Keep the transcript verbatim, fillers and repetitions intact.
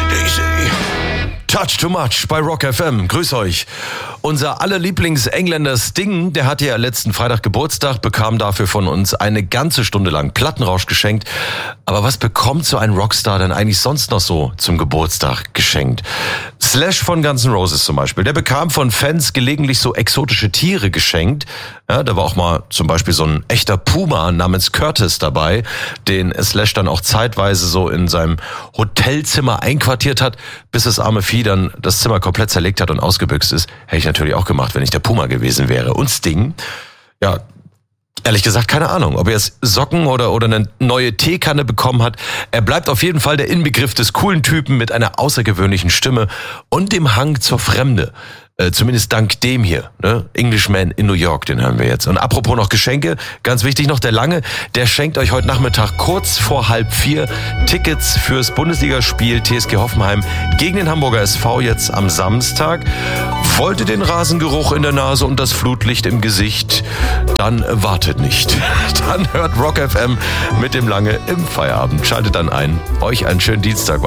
Easy. Touch Too Much bei Rock F M. Grüß euch. Unser aller Lieblings-Engländer Sting, der hatte ja letzten Freitag Geburtstag, bekam dafür von uns eine ganze Stunde lang Plattenrausch geschenkt. Aber was bekommt so ein Rockstar denn eigentlich sonst noch so zum Geburtstag geschenkt? Slash von Guns N' Roses zum Beispiel, der bekam von Fans gelegentlich so exotische Tiere geschenkt. Ja, da war auch mal zum Beispiel so ein echter Puma namens Curtis dabei, den Slash dann auch zeitweise so in seinem Hotelzimmer einquartiert hat, bis das arme Vieh dann das Zimmer komplett zerlegt hat und ausgebüxt ist. Hätte ich natürlich auch gemacht, wenn ich der Puma gewesen wäre. Und Sting, ja, ehrlich gesagt, keine Ahnung, ob er jetzt Socken oder, oder eine neue Teekanne bekommen hat. Er bleibt auf jeden Fall der Inbegriff des coolen Typen mit einer außergewöhnlichen Stimme und dem Hang zur Fremde. Äh, zumindest dank dem hier, ne? Englishman in New York, den hören wir jetzt. Und apropos noch Geschenke, ganz wichtig noch, der Lange, der schenkt euch heute Nachmittag kurz vor halb vier Tickets fürs Bundesligaspiel T S G Hoffenheim gegen den Hamburger S V jetzt am Samstag. Wollt ihr den Rasengeruch in der Nase und das Flutlicht im Gesicht? Dann wartet nicht. Dann hört Rock F M mit dem Lange im Feierabend. Schaltet dann ein. Euch einen schönen Dienstag.